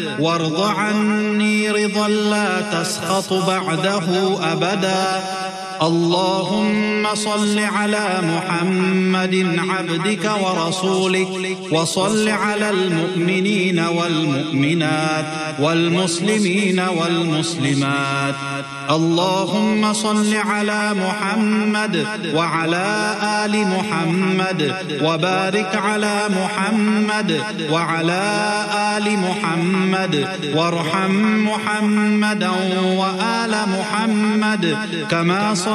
وارض عني رضا لا تسخط بعده أبدا. اللهم صل على محمد عبدك ورسولك، وصل على المؤمنين والمؤمنات والمسلمين والمسلمات. اللهم صل على محمد وعلى آل محمد، وبارك على محمد وعلى آل محمد، وارحم محمدا وآل محمد كما